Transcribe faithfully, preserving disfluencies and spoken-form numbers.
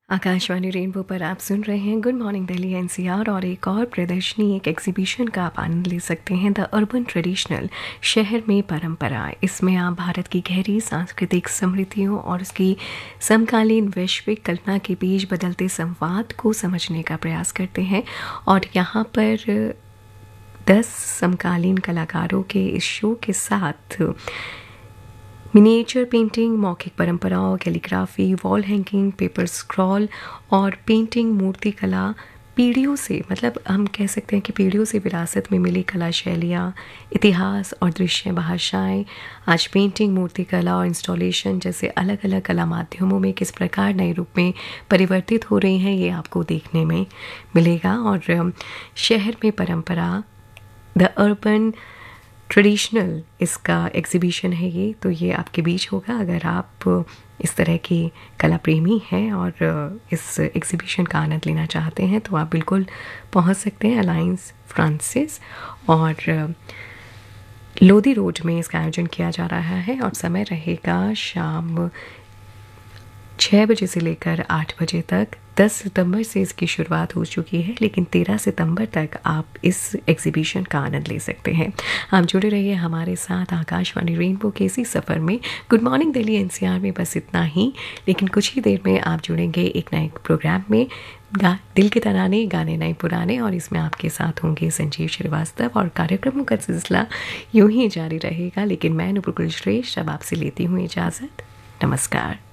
Akashvani rainbow पर आप सुन रहे हैं गुड मॉर्निंग दिल्ली एनसीआर और एक और प्रदर्शनी एक एग्जीबिशन का आप आनंद ले सकते हैं द अर्बन ट्रेडिशनल शहर में परंपरा। इसमें आप भारत की गहरी सांस्कृतिक समृद्धियों और उसकी समकालीन वैश्विक कल्पना के बीच बदलते संवाद को समझने का प्रयास करते हैं। और यहाँ पर दस समकालीन कलाकारों के इस शो के साथ मिनिएचर पेंटिंग, मौखिक परंपराओं, calligraphy, wall hanging, paper scroll और पेंटिंग, मूर्ति कला पीढ़ियों से, मतलब हम कह सकते हैं कि पीढ़ियों से विरासत में मिली कला शैलियाँ, इतिहास और दृश्य भाषाएं आज पेंटिंग, मूर्ति कला और इंस्टॉलेशन जैसे अलग अलग कला माध्यमों में किस प्रकार नए रूप में परिवर्तित हो रही हैं, ये आपको देखने में मिलेगा। और शहर में परंपरा द अर्बन ट्रेडिशनल इसका एग्जीबिशन है ये, तो ये आपके बीच होगा। अगर आप इस तरह की कला प्रेमी हैं और इस एग्जीबिशन का आनंद लेना चाहते हैं तो आप बिल्कुल पहुंच सकते हैं अलायंस फ्रांसिस और लोधी रोड में इसका आयोजन किया जा रहा है। और समय रहेगा शाम छः बजे से लेकर आठ बजे तक। दस सितंबर से इसकी शुरुआत हो चुकी है, लेकिन तेरह सितंबर तक आप इस एग्जीबिशन का आनंद ले सकते हैं। आप जुड़े रहिए हमारे साथ आकाशवाणी रेनबो के इसी सफ़र में। गुड मॉर्निंग दिल्ली एनसीआर में बस इतना ही, लेकिन कुछ ही देर में आप जुड़ेंगे एक नए प्रोग्राम में, गा दिल के तराने गाने नए पुराने, और इसमें आपके साथ होंगे संजीव श्रीवास्तव और कार्यक्रमों का सिलसिला यूं ही जारी रहेगा। लेकिन मैं नुपुर श्रेष्ठ अब आपसे लेती हूँ इजाज़त। नमस्कार।